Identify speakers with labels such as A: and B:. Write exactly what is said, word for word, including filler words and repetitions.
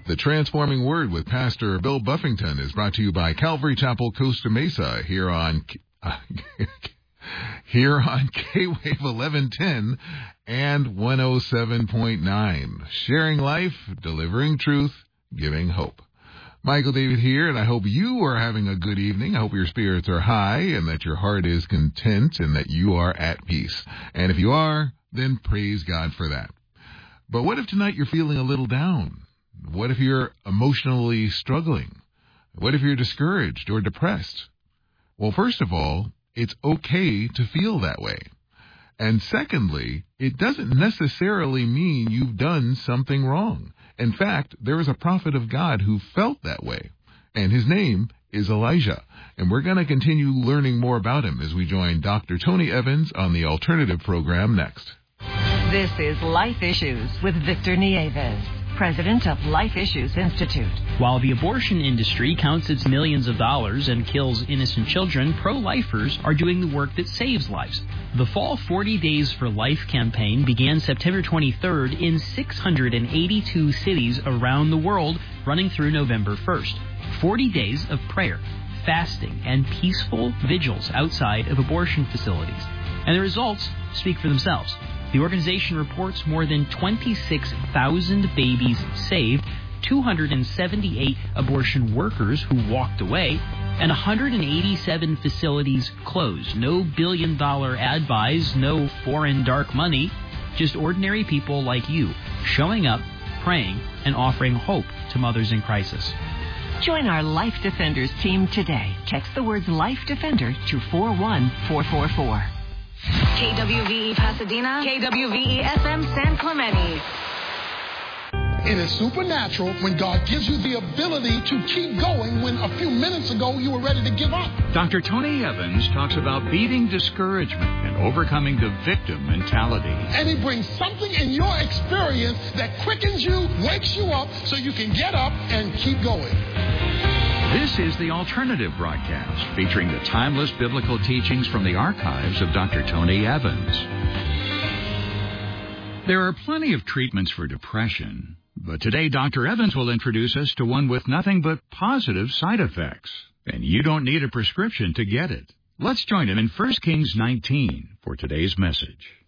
A: The Transforming Word with Pastor Bill Buffington is brought to you by Calvary Chapel, Costa Mesa, here on uh, here on K-Wave eleven ten and one oh seven point nine. Sharing life, delivering truth, giving hope. Michael David here, and I hope you are having a good evening. I hope your spirits are high and that your heart is content and that you are at peace. And if you are, then praise God for that. But what if tonight you're feeling a little down? What if you're emotionally struggling? What if you're discouraged or depressed? Well, first of all, it's okay to feel that way. And secondly, it doesn't necessarily mean you've done something wrong. In fact, there is a prophet of God who felt that way, and his name is Elijah. And we're going to continue learning more about him as we join Doctor Tony Evans on the Alternative program next.
B: This is Life Issues with Victor Nieves, president of Life Issues Institute.
C: While the abortion industry counts its millions of dollars and kills innocent children, pro-lifers are doing the work that saves lives. The Fall forty Days for Life campaign began September twenty-third in six hundred eighty-two cities around the world, running through November first. forty days of prayer, fasting, and peaceful vigils outside of abortion facilities. And the results speak for themselves. The organization reports more than twenty-six thousand babies saved, two hundred seventy-eight abortion workers who walked away, and one hundred eighty-seven facilities closed. No billion-dollar ad buys, no foreign dark money, just ordinary people like you showing up, praying, and offering hope to mothers in crisis.
B: Join our Life Defenders team today. Text the words Life Defender to four one four four four.
D: K W V E Pasadena, K W V E F M San Clemente.
E: It is supernatural when God gives you the ability to keep going when a few minutes ago you were ready to give up.
F: Doctor Tony Evans talks about beating discouragement and overcoming the victim mentality.
E: And he brings something in your experience that quickens you, wakes you up, so you can get up and keep going.
F: This is the Alternative broadcast, featuring the timeless biblical teachings from the archives of Doctor Tony Evans. There are plenty of treatments for depression, but today Doctor Evans will introduce us to one with nothing but positive side effects, and you don't need a prescription to get it. Let's join him in First Kings nineteen for today's message.